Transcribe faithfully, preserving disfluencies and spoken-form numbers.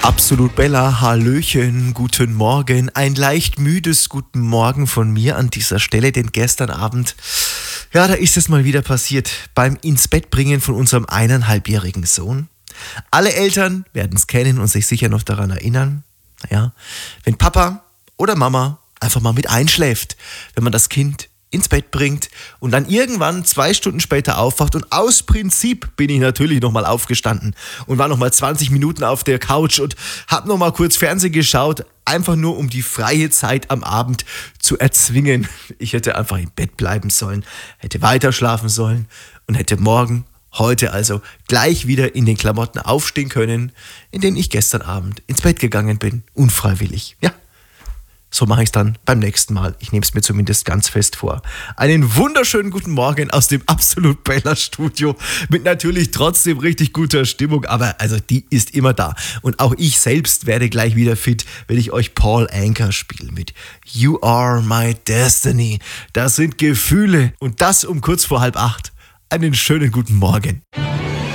Absolut Bella, Hallöchen, guten Morgen. Ein leicht müdes guten Morgen von mir an dieser Stelle, denn gestern Abend, ja, da ist es mal wieder passiert, beim ins Bett bringen von unserem eineinhalbjährigen Sohn. Alle Eltern werden es kennen und sich sicher noch daran erinnern, naja, wenn Papa oder Mama einfach mal mit einschläft, wenn man das Kind ins Bett bringt und dann irgendwann zwei Stunden später aufwacht und aus Prinzip bin ich natürlich nochmal aufgestanden und war nochmal zwanzig Minuten auf der Couch und hab nochmal kurz Fernsehen geschaut, einfach nur um die freie Zeit am Abend zu erzwingen. Ich hätte einfach im Bett bleiben sollen, hätte weiter schlafen sollen und hätte morgen, heute also, gleich wieder in den Klamotten aufstehen können, in denen ich gestern Abend ins Bett gegangen bin, unfreiwillig, ja. So mache ich es dann beim nächsten Mal. Ich nehme es mir zumindest ganz fest vor. Einen wunderschönen guten Morgen aus dem Absolut Bella Studio mit natürlich trotzdem richtig guter Stimmung, aber also die ist immer da. Und auch ich selbst werde gleich wieder fit, wenn ich euch Paul Anka spiele mit You Are My Destiny. Das sind Gefühle und das um kurz vor halb acht. Einen schönen guten Morgen.